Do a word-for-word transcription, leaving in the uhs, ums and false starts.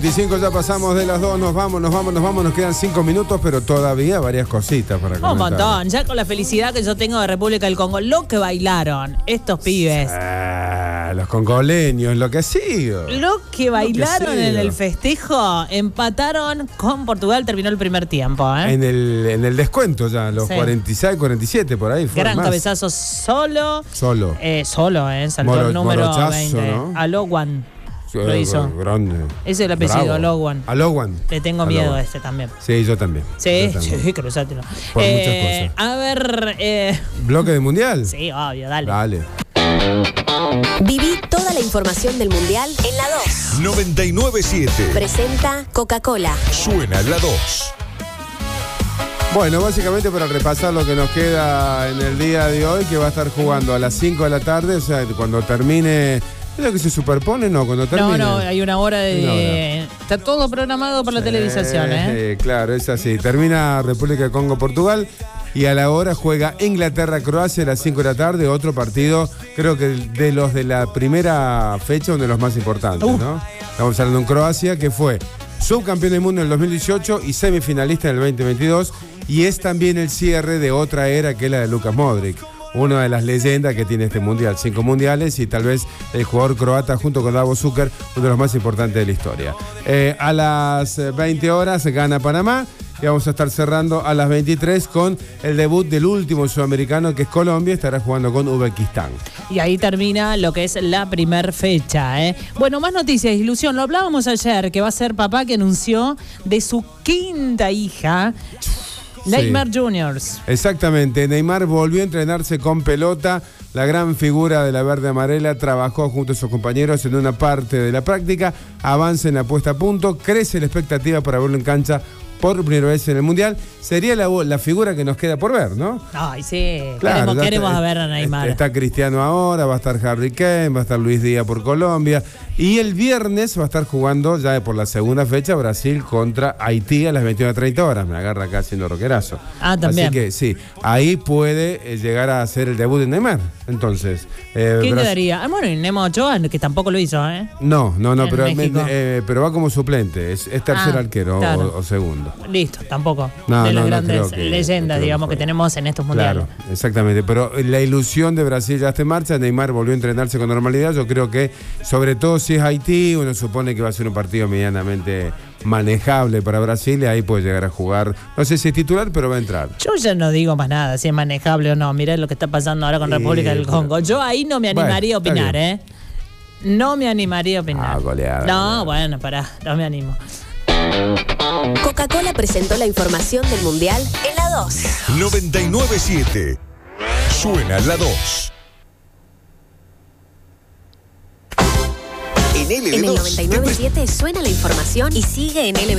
veinticinco ya pasamos de las dos, nos vamos, nos vamos, nos vamos, nos quedan cinco minutos, pero todavía varias cositas para comentar. Un montón, ya con la felicidad que yo tengo de República del Congo, lo que bailaron estos pibes. Ah, los congoleños, lo que sigo. Lo que bailaron Lo que en sigo. el festejo, empataron con Portugal, terminó el primer tiempo. ¿eh? En el, en el descuento ya, los Sí. cuarenta y seis, cuarenta y siete, por ahí. Fue Gran más. cabezazo solo. Solo. Eh, solo, ¿eh? Saltó Moro- el número morochazo, veinte. ¿no? Alowan. Lo Eh, hizo. Grande. Ese es el apellido, Bravo. Alowan. Alowan. Le tengo Alowan. miedo a este también. Sí, yo también. Sí, Yo también. sí, cruzátelo. Por Eh, muchas cosas. A ver, eh, ¿Bloque de mundial? sí, obvio, dale. Dale. Viví toda la información del Mundial en la dos. noventa y nueve siete. Presenta Coca-Cola. Suena la dos. Bueno, básicamente para repasar lo que nos queda en el día de hoy, que va a estar jugando a las cinco de la tarde, o sea, cuando termine. ¿Es lo que se superpone? No, cuando termine. No, no, hay una hora de... Una hora. Está todo programado por la televisación, ¿eh? Eh, claro, es así. Termina República de Congo, Portugal. Y a la hora juega Inglaterra-Croacia a las cinco de la tarde. Otro partido, creo que de los de la primera fecha, uno de los más importantes, Uh. ¿no? Estamos hablando de Croacia, que fue subcampeón del mundo en el dos mil dieciocho y semifinalista en el veinte veintidós. Y es también el cierre de otra era, que es la de Luka Modric. Una de las leyendas que tiene este mundial, cinco mundiales, y tal vez el jugador croata junto con Davo Zucker, uno de los más importantes de la historia. Eh, a las veinte horas gana Panamá y vamos a estar cerrando a las veintitrés con el debut del último sudamericano, que es Colombia, estará jugando con Uzbekistán. Y ahí termina lo que es la primer fecha, ¿eh? Bueno, más noticias, Ilusión. Lo hablábamos ayer, que va a ser papá que anunció de su quinta hija, Neymar Juniors. Exactamente, Neymar volvió a entrenarse con pelota. La gran figura de la verde amarela trabajó junto a sus compañeros en una parte de la práctica, avanza en la puesta a punto, crece la expectativa para verlo en cancha por primera vez en el Mundial. Sería la, la figura que nos queda por ver, ¿no? Ay, sí, Claro, queremos, ya queremos está- a ver a Neymar. Está Cristiano ahora, va a estar Harry Kane, va a estar Luis Díaz por Colombia. Y el viernes va a estar jugando ya por la segunda fecha Brasil contra Haití a las veintiuna treinta horas. Me agarra acá haciendo roquerazo. Ah, también. Así que sí, ahí puede eh, llegar a hacer el debut de Neymar. Entonces, eh, ¿Quién Bras- quedaría? Ah, bueno, y Nemo Ochoa, que tampoco lo hizo, ¿eh? No, no, no, En pero, México. eh, pero va como suplente. Es, es tercer Ah, arquero claro. o, o segundo. Listo, tampoco. No, de las no, no grandes creo que- leyendas, creo que digamos, que, fue. tenemos en estos mundiales. Claro, exactamente. Pero la ilusión de Brasil ya está en marcha. Neymar volvió a entrenarse con normalidad. Yo creo que, sobre todo si es Haití, uno supone que va a ser un partido medianamente manejable para Brasil y ahí puede llegar a jugar. No sé si es titular, pero va a entrar. Yo ya no digo más nada, si es manejable o no. Mirá lo que está pasando ahora con Sí, República del pero- Congo. Yo ahí no me animaría Bueno, a opinar, está ¿eh? No me animaría a opinar. Ah, goleada, No, goleada. bueno, pará, no me animo. Coca-Cola presentó la información del Mundial en la dos. noventa y nueve siete. Suena la dos. En L B dos. En el noventa y nueve punto siete suena la información y sigue en L B